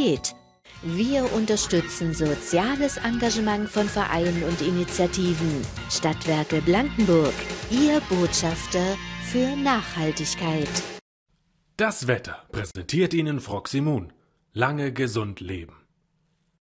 Qualität. Wir unterstützen soziales Engagement von Vereinen und Initiativen. Stadtwerke Blankenburg, Ihr Botschafter für Nachhaltigkeit. Das Wetter präsentiert Ihnen Froximun. Lange gesund leben.